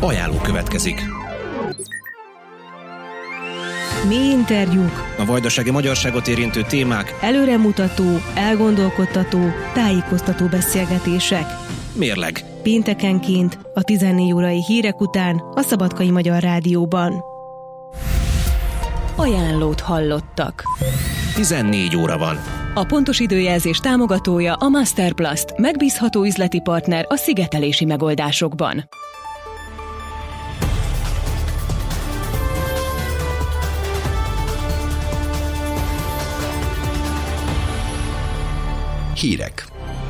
Ajánló következik. Mély interjúk, A vajdasági magyarságot érintő témák, előremutató, elgondolkodtató, tájékoztató beszélgetések. mérleg. Péntekenként a 14 órai hírek után a Szabadkai Magyar Rádióban. Ajánlót hallottak. 14 óra van. A pontos időjelzés támogatója a Masterplast, megbízható üzleti partner a szigetelési megoldásokban. Hírek.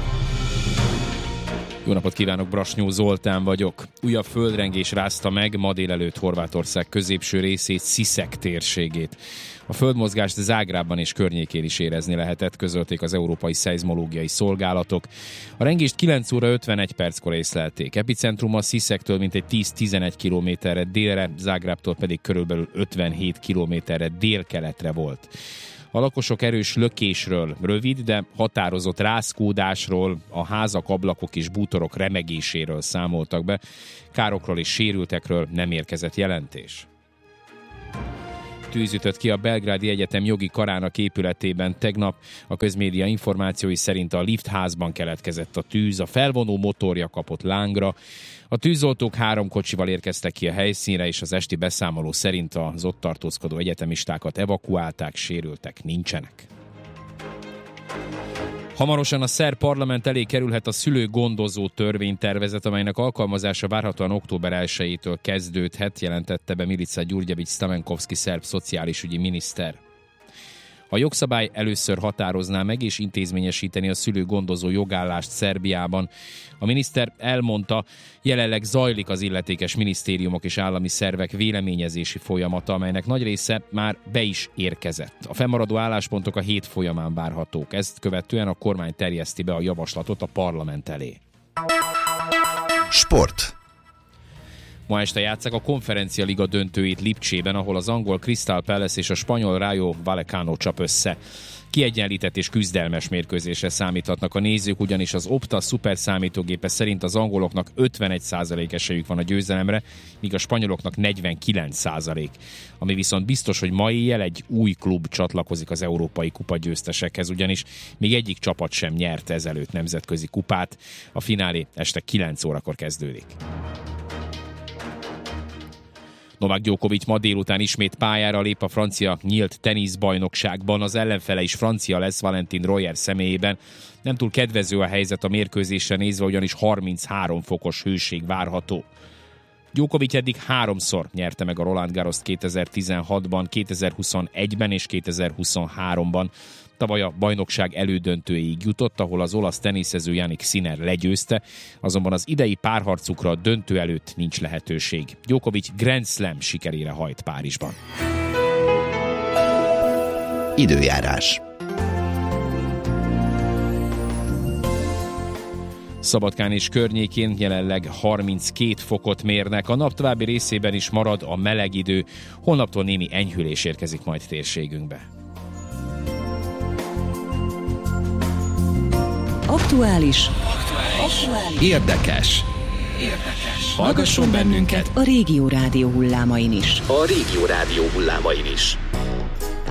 Jó napot kívánok, Brasnyó Zoltán vagyok. Újabb földrengés rázta meg ma délelőtt Horvátország középső részét, Sisak térségét. A földmozgást Zágrábban és környékén is érezni lehetett, közölték az európai szeizmológiai szolgálatok. A rengést 9 óra 51 perckor észlelték. Epicentruma Sisaktől mintegy 10-11 kilométerre délre, Zágrábtól pedig körülbelül 57 kilométerre délkeletre volt. A lakosok erős lökésről, rövid, de határozott rázkódásról, a házak, ablakok és bútorok remegéséről számoltak be. Károkról és sérültekről nem érkezett jelentés. Tűz ütött ki a Belgrádi Egyetem jogi karának épületében tegnap. A közmédia információi szerint a liftházban keletkezett a tűz, a felvonó motorja kapott lángra. A tűzoltók 3 kocsival érkeztek ki a helyszínre, és az esti beszámoló szerint az ott tartózkodó egyetemistákat evakuálták, sérültek nincsenek. Hamarosan a szerb parlament elé kerülhet a szülőgondozó törvénytervezet, amelynek alkalmazása várhatóan október 1-től kezdődhet, jelentette be Milica Gyurgyevics-Stamenkovski szerb szociálisügyi miniszter. A jogszabály először határozná meg és intézményesíteni a szülőgondozó jogállást Szerbiában. A miniszter elmondta, jelenleg zajlik az illetékes minisztériumok és állami szervek véleményezési folyamata, amelynek nagy része már be is érkezett. A fennmaradó álláspontok a hét folyamán várhatók. Ezt követően a kormány terjeszti be a javaslatot a parlament elé. Sport. Ma este játsszák a Konferencia Liga döntőjét Lipcsében, ahol az angol Crystal Palace és a spanyol Rayo Vallecano csap össze. Kiegyenlített és küzdelmes mérkőzésre számíthatnak a nézők, ugyanis az Opta szuper számítógépe szerint az angoloknak 51% esélyük van a győzelemre, míg a spanyoloknak 49%. Ami viszont biztos, hogy ma éjjel egy új klub csatlakozik az Európai Kupa győztesekhez, ugyanis még egyik csapat sem nyerte ezelőtt nemzetközi kupát. A finálé este 9 órakor kezdődik. Novák Djokovic ma délután ismét pályára lép a francia nyílt teniszbajnokságban. Az ellenfele is francia lesz Valentin Royer személyében. Nem túl kedvező a helyzet a mérkőzésre nézve, ugyanis 33 fokos hőség várható. Djokovic eddig 3-szor nyerte meg a Roland Garrost 2016-ban, 2021-ben és 2023-ban. Tavaly a bajnokság elődöntőjéig jutott, ahol az olasz teniszező Jannik Sinner legyőzte, azonban az idei párharcukra a döntő előtt nincs lehetőség. Djokovic Grand Slam sikerére hajt Párizsban. Időjárás. Szabadkán és környékén jelenleg 32 fokot mérnek. A nap további részében is marad a meleg idő. Holnaptól némi enyhülés érkezik majd térségünkbe. Aktuális. Érdekes. Hallgasson bennünket a Régió Rádió hullámain is. A Régió Rádió hullámain is.